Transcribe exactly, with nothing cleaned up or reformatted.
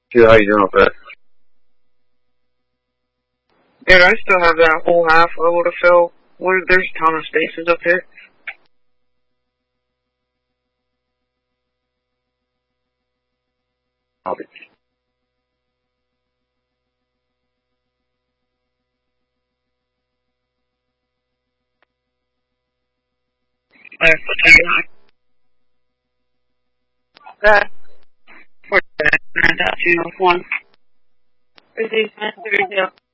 Good, how you doing up there? Dude, I still have that whole half level to fill. What, there's a ton of spaces up here. Copy. That. Where's that? nine two one. Where's these men?